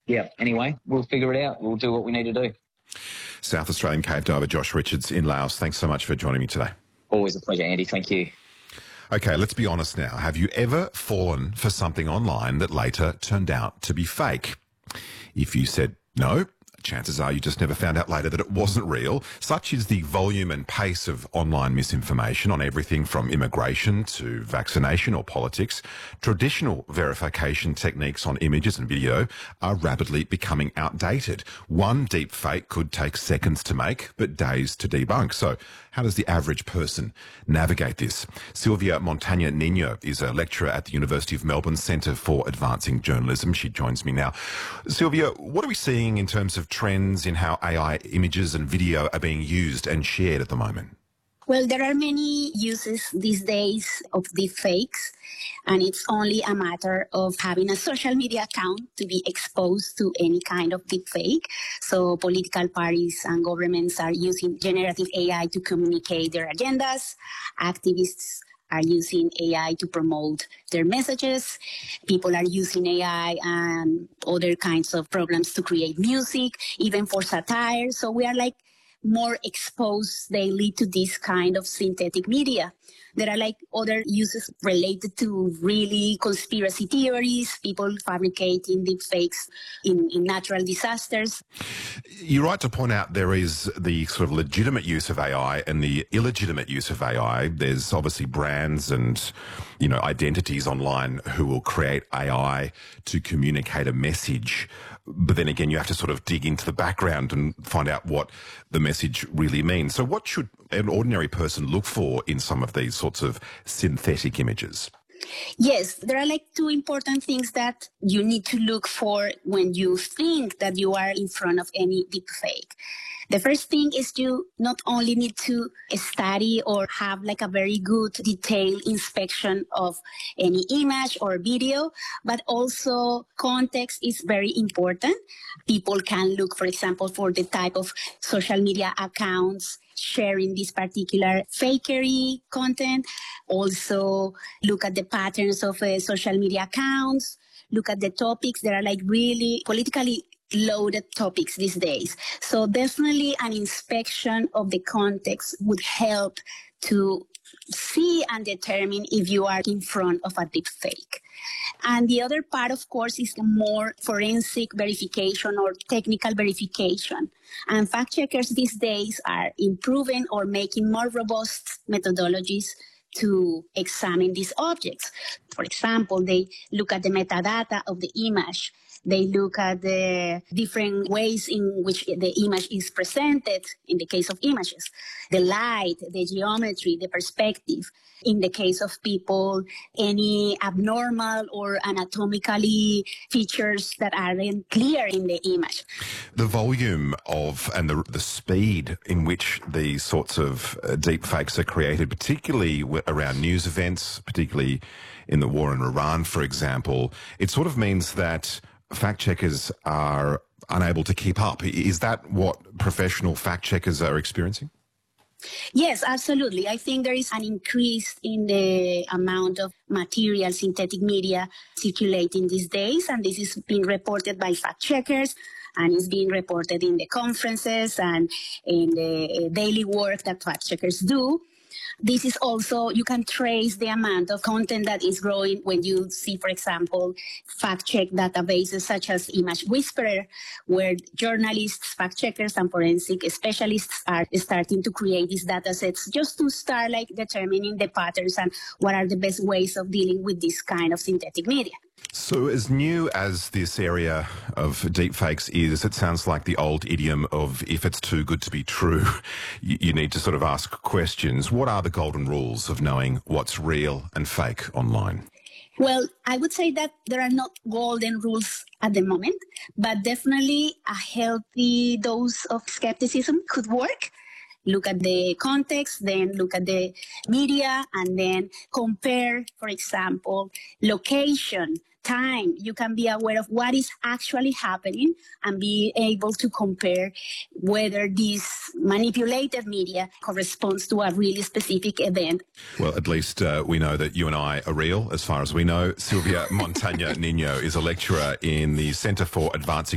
yeah, anyway, we'll figure it out. We'll do what we need to do. South Australian cave diver Josh Richards in Laos. Thanks so much for joining me today. Always a pleasure, Andy. Thank you. Okay, let's be honest now. Have you ever fallen for something online that later turned out to be fake? If you said no, chances are you just never found out later that it wasn't real. Such is the volume and pace of online misinformation on everything from immigration to vaccination or politics. Traditional verification techniques on images and video are rapidly becoming outdated. One deep fake could take seconds to make, but days to debunk. So how does the average person navigate this? Silvia Montaña Niño is a lecturer at the University of Melbourne Centre for Advancing Journalism. She joins me now. Silvia, what are we seeing in terms of trends in how AI images and video are being used and shared at the moment? Well, there are many uses these days of deepfakes, and it's only a matter of having a social media account to be exposed to any kind of deepfake. So political parties and governments are using generative AI to communicate their agendas. Activists are using AI to promote their messages. People are using AI and other kinds of programs to create music, even for satire. So we are like more exposed daily to this kind of synthetic media. There are like other uses related to really conspiracy theories, people fabricating deep fakes in natural disasters. You're right to point out there is the sort of legitimate use of AI and the illegitimate use of AI. There's obviously brands and, identities online who will create AI to communicate a message. But then again, you have to sort of dig into the background and find out what the message really means. So what should an ordinary person look for in some of these sorts of synthetic images? Yes, there are like two important things that you need to look for when you think that you are in front of any deepfake. The first thing is you not only need to study or have like a very good detailed inspection of any image or video, but also context is very important. People can look, for example, for the type of social media accounts sharing this particular fakery content. Also look at the patterns of social media accounts, look at the topics. There are like really politically loaded topics these days. So definitely an inspection of the context would help to see and determine if you are in front of a deep fake. And the other part, of course, is more forensic verification or technical verification. And fact checkers these days are improving or making more robust methodologies to examine these objects. For example, they look at the metadata of the image. They look at the different ways in which the image is presented in the case of images, the light, the geometry, the perspective. In the case of people, any abnormal or anatomically features that aren't clear in the image. The volume of and the speed in which these sorts of deep fakes are created, particularly around news events, particularly in the war in Iran, for example, it sort of means that fact checkers are unable to keep up. Is that what professional fact checkers are experiencing? Yes, absolutely. I think there is an increase in the amount of material, synthetic media circulating these days, and this is being reported by fact checkers, and it's being reported in the conferences and in the daily work that fact checkers do. This is also, you can trace the amount of content that is growing when you see, for example, fact-check databases such as Image Whisperer, where journalists, fact-checkers, and forensic specialists are starting to create these data sets just to start like determining the patterns and what are the best ways of dealing with this kind of synthetic media. So as new as this area of deepfakes is, it sounds like the old idiom of if it's too good to be true, you need to sort of ask questions. What are the golden rules of knowing what's real and fake online? Well, I would say that there are not golden rules at the moment, but definitely a healthy dose of skepticism could work. Look at the context, then look at the media, and then compare, for example, location, time. You can be aware of what is actually happening and be able to compare whether this manipulated media corresponds to a really specific event. Well, at least we know that you and I are real, as far as we know. Silvia Montaña Niño is a lecturer in the Centre for Advancing